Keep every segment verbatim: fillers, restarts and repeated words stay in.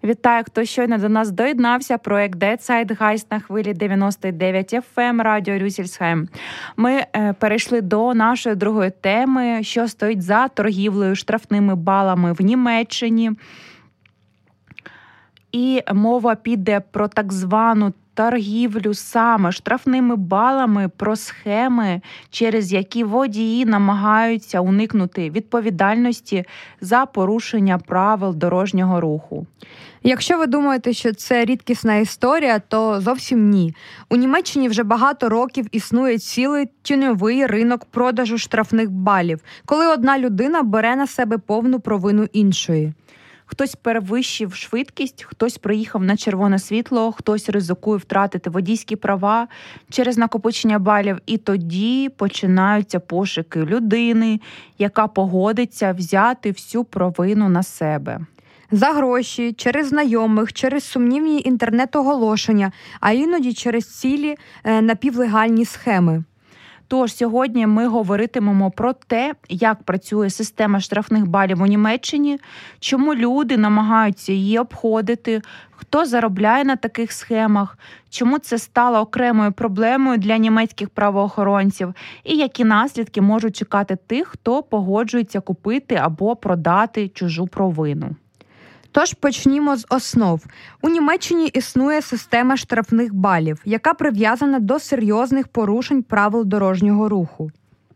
Вітаю, хто щойно до нас доєднався. Проект Dead Zeitgeist на хвилі дев'яносто дев'ять еф ем, радіо Рюссельсхайм. Ми е, перейшли до нашої другої теми, що стоїть за торгівлею штрафними балами в Німеччині. І мова піде про так звану торгівлю саме штрафними балами, про схеми, через які водії намагаються уникнути відповідальності за порушення правил дорожнього руху. Якщо ви думаєте, що це рідкісна історія, то зовсім ні. У Німеччині вже багато років існує цілий тіньовий ринок продажу штрафних балів, коли одна людина бере на себе повну провину іншої. Хтось перевищив швидкість, хтось проїхав на червоне світло, хтось ризикує втратити водійські права через накопичення балів. І тоді починаються пошуки людини, яка погодиться взяти всю провину на себе. За гроші, через знайомих, через сумнівні інтернет-оголошення, а іноді через цілі е, напівлегальні схеми. Тож сьогодні ми говоритимемо про те, як працює система штрафних балів у Німеччині, чому люди намагаються її обходити, хто заробляє на таких схемах, чому це стало окремою проблемою для німецьких правоохоронців і які наслідки можуть чекати тих, хто погоджується купити або продати чужу провину. Тож почнімо з основ. У Німеччині існує система штрафних балів, яка прив'язана до серйозних порушень правил дорожнього руху.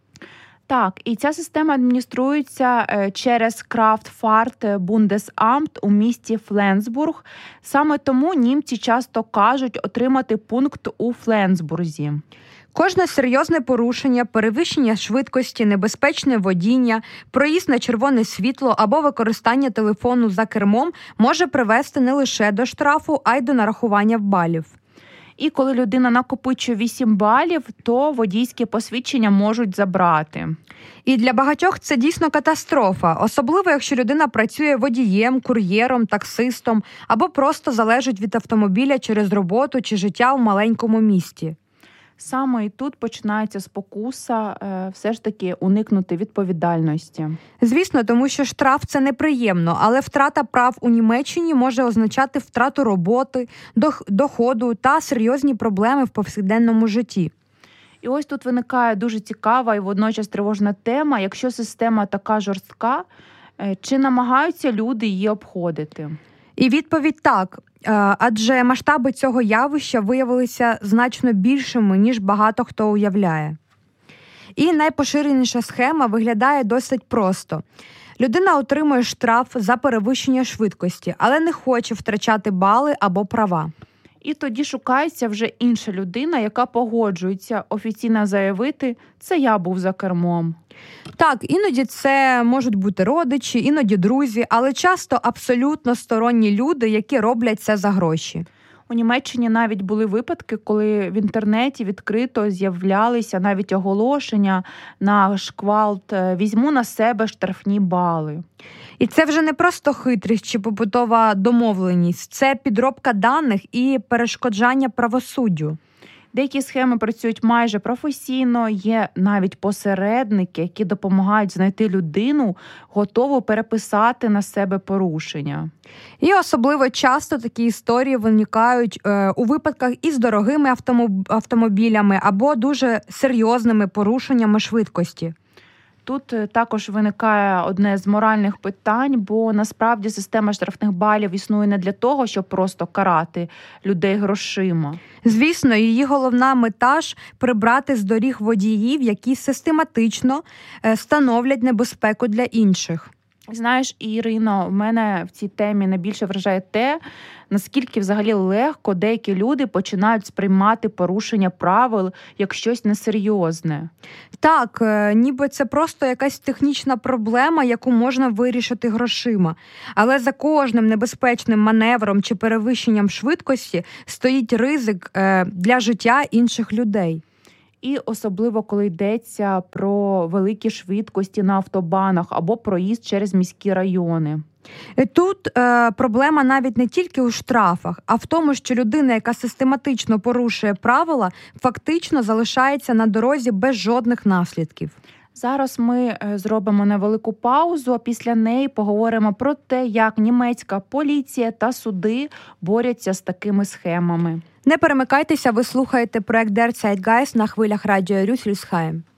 Так, і ця система адмініструється через Kraftfahrt-Bundesamt у місті Фленсбург. Саме тому німці часто кажуть отримати пункт у Фленсбурзі. Кожне серйозне порушення, перевищення швидкості, небезпечне водіння, проїзд на червоне світло або використання телефону за кермом може привести не лише до штрафу, а й до нарахування балів. І коли людина накопичує вісім балів, то водійські посвідчення можуть забрати. І для багатьох це дійсно катастрофа, особливо якщо людина працює водієм, кур'єром, таксистом або просто залежить від автомобіля через роботу чи життя в маленькому місті. Саме і тут починається спокуса все ж таки уникнути відповідальності. Звісно, тому що штраф – це неприємно, але втрата прав у Німеччині може означати втрату роботи, доходу та серйозні проблеми в повсякденному житті. І ось тут виникає дуже цікава і водночас тривожна тема. Якщо система така жорстка, чи намагаються люди її обходити? І відповідь – так. Адже масштаби цього явища виявилися значно більшими, ніж багато хто уявляє. І найпоширеніша схема виглядає досить просто. Людина отримує штраф за перевищення швидкості, але не хоче втрачати бали або права. І тоді шукається вже інша людина, яка погоджується офіційно заявити «це я був за кермом». Так, іноді це можуть бути родичі, іноді друзі, але часто абсолютно сторонні люди, які роблять це за гроші. У Німеччині навіть були випадки, коли в інтернеті відкрито з'являлися навіть оголошення на шквалт «візьму на себе штрафні бали». І це вже не просто хитрість чи побутова домовленість, це підробка даних і перешкоджання правосуддю. Деякі схеми працюють майже професійно, є навіть посередники, які допомагають знайти людину, готову переписати на себе порушення. І особливо часто такі історії виникають е, у випадках із дорогими автомобілями або дуже серйозними порушеннями швидкості. Тут також виникає одне з моральних питань, бо насправді система штрафних балів існує не для того, щоб просто карати людей грошима. Звісно, її головна мета ж – прибрати з доріг водіїв, які систематично становлять небезпеку для інших. Знаєш, Ірино, в мене в цій темі найбільше вражає те, наскільки взагалі легко деякі люди починають сприймати порушення правил як щось несерйозне. Так, ніби це просто якась технічна проблема, яку можна вирішити грошима. Але за кожним небезпечним маневром чи перевищенням швидкості стоїть ризик для життя інших людей. І особливо, коли йдеться про великі швидкості на автобанах або проїзд через міські райони. Тут е, проблема навіть не тільки у штрафах, а в тому, що людина, яка систематично порушує правила, фактично залишається на дорозі без жодних наслідків. Зараз ми зробимо невелику паузу, а після неї поговоримо про те, як німецька поліція та суди борються з такими схемами. Не перемикайтеся, ви слухаєте проект Der Zeitgeist на хвилях радіо Рюссельсхайм.